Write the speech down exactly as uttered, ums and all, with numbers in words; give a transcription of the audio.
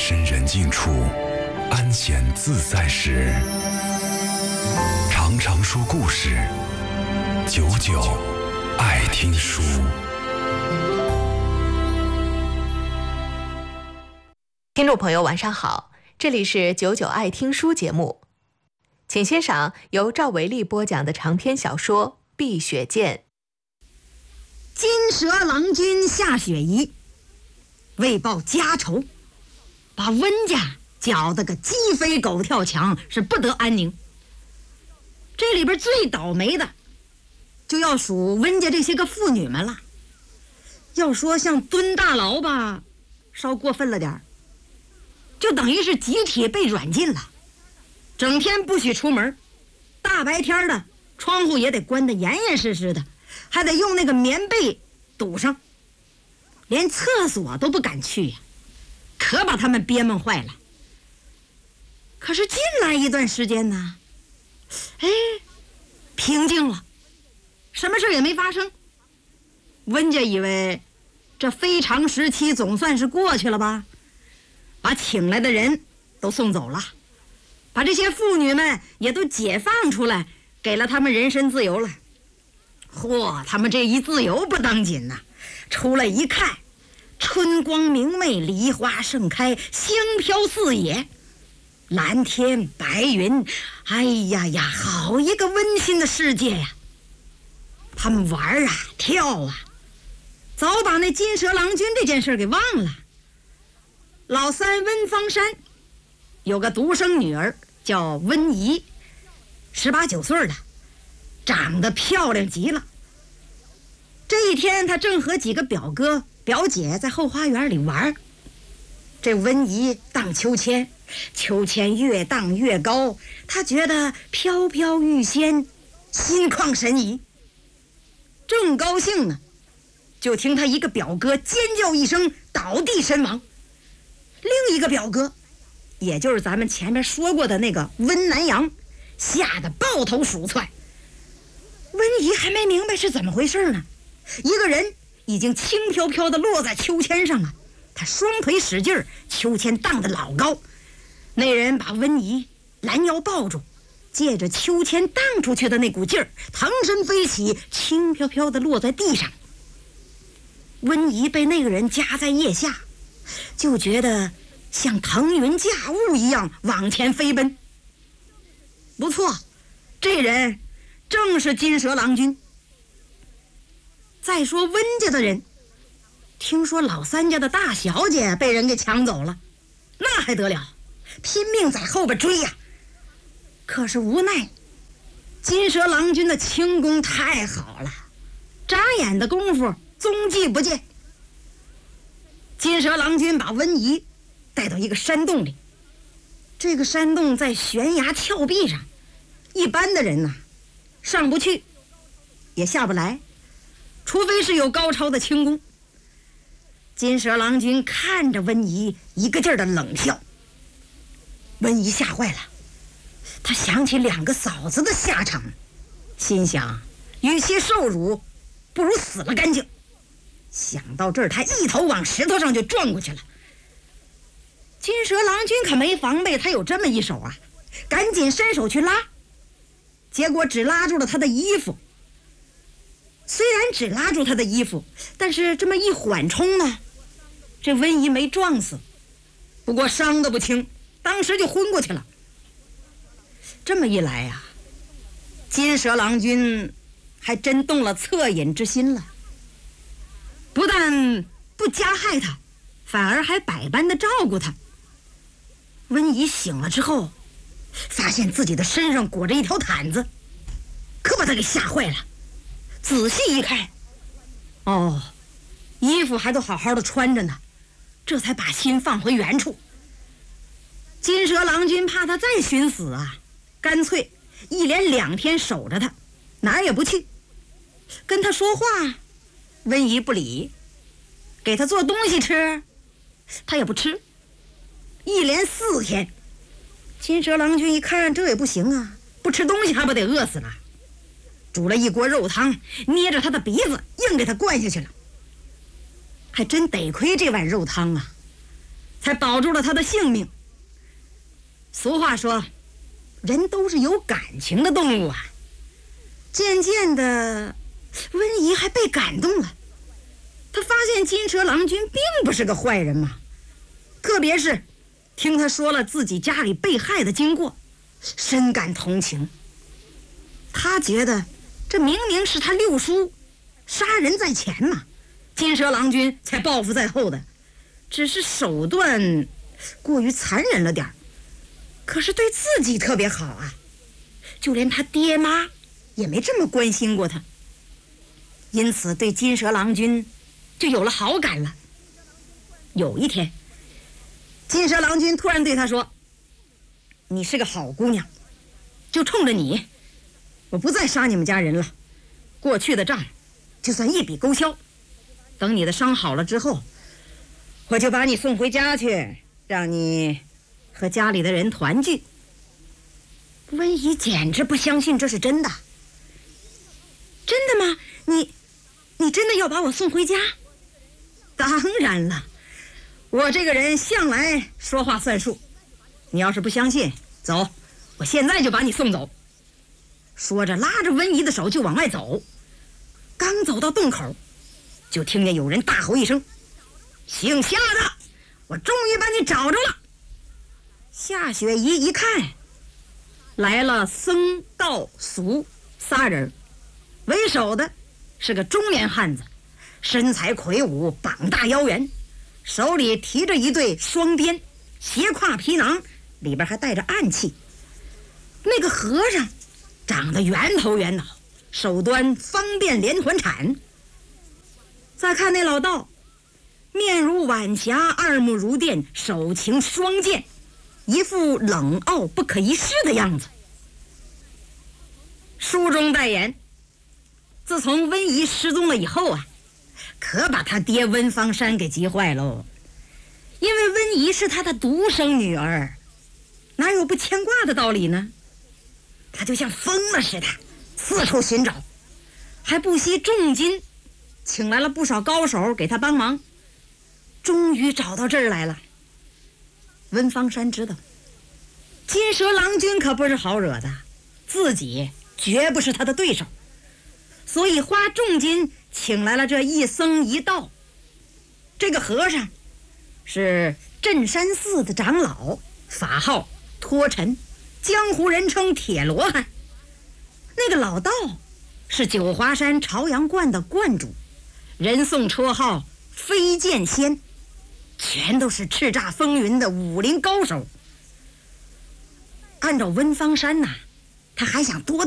深人静处，安闲自在时，常常说故事，久久爱听书。 听众朋友晚上好，这里是久久爱听书节目，请欣赏由赵维利播讲的长篇小说《碧血剑》。 金蛇郎君夏雪宜为报家仇，把温家搅得个鸡飞狗跳墙，是不得安宁。这里边最倒霉的就要数温家这些个妇女们了。要说像蹲大牢吧，稍过分了点，就等于是集体被软禁了，整天不许出门，大白天的窗户也得关得严严实实的，还得用那个棉被堵上，连厕所都不敢去呀，可把他们憋闷坏了。可是近来一段时间呢，哎，平静了，什么事也没发生。温家以为这非常时期总算是过去了吧，把请来的人都送走了，把这些妇女们也都解放出来，给了他们人身自由了。嚯，他们这一自由不当紧呐、啊，出来一看，春光明媚，梨花盛开，香飘四野，蓝天白云，哎呀呀，好一个温馨的世界呀！他们玩啊跳啊，早把那金蛇郎君这件事给忘了。老三温方山有个独生女儿叫温怡，十八九岁了，长得漂亮极了。这一天他正和几个表哥表姐在后花园里玩，这温怡荡秋千，秋千越荡越高，他觉得飘飘欲仙，心旷神怡。正高兴呢，就听他一个表哥尖叫一声，倒地身亡。另一个表哥，也就是咱们前面说过的那个温南阳，吓得抱头鼠窜。温怡还没明白是怎么回事呢，一个人已经轻飘飘地落在秋千上了，他双腿使劲儿，秋千荡得老高。那人把温怡拦腰抱住，借着秋千荡出去的那股劲儿，腾身飞起，轻飘飘地落在地上。温怡被那个人夹在腋下，就觉得像腾云驾雾一样往前飞奔。不错，这人正是金蛇郎君。再说温家的人，听说老三家的大小姐被人给抢走了，那还得了，拼命在后边追呀、啊。可是无奈金蛇郎君的轻功太好了，眨眼的功夫踪迹不见。金蛇郎君把温怡带到一个山洞里，这个山洞在悬崖峭壁上，一般的人呐、啊、上不去也下不来，除非是有高超的轻功。金蛇郎君看着温怡，一个劲儿的冷笑。温怡吓坏了，他想起两个嫂子的下场，心想与其受辱，不如死了干净。想到这儿，他一头往石头上就撞过去了。金蛇郎君可没防备他有这么一手啊，赶紧伸手去拉，结果只拉住了他的衣服。虽然只拉住他的衣服，但是这么一缓冲呢，这温怡没撞死，不过伤得不轻，当时就昏过去了。这么一来呀、啊，金蛇郎君还真动了恻隐之心了，不但不加害他，反而还百般的照顾他。温怡醒了之后，发现自己的身上裹着一条毯子，可把他给吓坏了。仔细一看，哦，衣服还都好好的穿着呢，这才把心放回原处。金蛇郎君怕他再寻死啊，干脆一连两天守着他，哪儿也不去。跟他说话，温怡不理；给他做东西吃，他也不吃。一连四天，金蛇郎君一看这也不行啊，不吃东西还不得饿死了。煮了一锅肉汤，捏着他的鼻子硬给他灌下去了。还真得亏这碗肉汤啊，才才保住了他的性命。俗话说，人都是有感情的动物啊。渐渐的，温宜还被感动了。他发现金蛇郎君并不是个坏人嘛，特别是听他说了自己家里被害的经过，深感同情。他觉得这明明是他六叔杀人在前嘛，金蛇郎君才报复在后的，只是手段过于残忍了点，可是对自己特别好啊，就连他爹妈也没这么关心过他，因此对金蛇郎君就有了好感了。有一天，金蛇郎君突然对他说：“你是个好姑娘，就冲着你，我不再杀你们家人了，过去的账就算一笔勾销。等你的伤好了之后，我就把你送回家去，让你和家里的人团聚。”温宜简直不相信这是真的。真的吗？你你真的要把我送回家？当然了，我这个人向来说话算数，你要是不相信，走，我现在就把你送走。说着拉着温宜的手就往外走，刚走到洞口，就听见有人大吼一声：“姓夏的，我终于把你找着了！”夏雪宜一看，来了僧道俗仨人，为首的是个中年汉子，身材魁梧，膀大腰圆，手里提着一对双鞭，斜挎皮囊，里边还带着暗器。那个和尚长得圆头圆脑，手端方便连环铲。再看那老道，面如晚霞，二目如电，手擎双剑，一副冷傲不可一世的样子。书中代言，自从温宜失踪了以后啊，可把他爹温方山给急坏喽。因为温宜是他的独生女儿，哪有不牵挂的道理呢？他就像疯了似的，四处寻找，还不惜重金请来了不少高手给他帮忙，终于找到这儿来了。温方山知道金蛇郎君可不是好惹的，自己绝不是他的对手，所以花重金请来了这一僧一道。这个和尚是镇山寺的长老，法号托尘，江湖人称铁罗汉。那个老道是九华山朝阳观的观主，人送绰号飞剑仙，全都是叱咤风云的武林高手。按照温方山呐、啊，他还想多